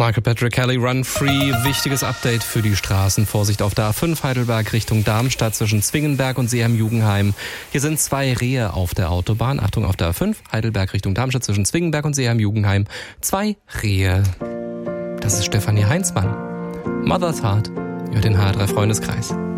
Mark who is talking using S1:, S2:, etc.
S1: Michael Patrick Kelly, Run Free, wichtiges Update für die Straßen. Vorsicht auf der A5 Heidelberg Richtung Darmstadt zwischen Zwingenberg und Seeheim-Jugenheim. Hier sind 2 Rehe auf der Autobahn. Achtung auf der A5 Heidelberg Richtung Darmstadt zwischen Zwingenberg und Seeheim-Jugenheim. 2 Rehe. Das ist Stefanie Heinzmann. Mother's Heart über den HR3 Freundeskreis.